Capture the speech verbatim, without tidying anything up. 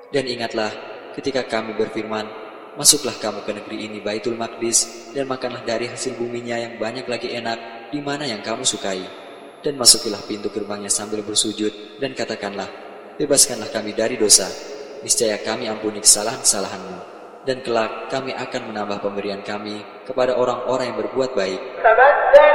Dan ingatlah ketika kami berfirman, masuklah kamu ke negeri ini Baitul Maqdis, dan makanlah dari hasil buminya yang banyak lagi enak, di mana yang kamu sukai. Dan masukilah pintu gerbangnya sambil bersujud, dan katakanlah, bebaskanlah kami dari dosa, niscaya kami ampuni kesalahan-kesalahanmu. Dan kelak kami akan menambah pemberian kami kepada orang-orang yang berbuat baik.